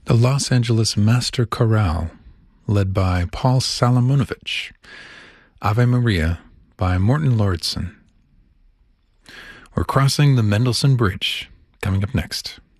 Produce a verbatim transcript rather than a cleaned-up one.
the Los Angeles Master Chorale, led by Paul Salamonovich. Ave Maria by Morton Lauridsen. We're crossing the Mendelssohn Bridge, coming up next.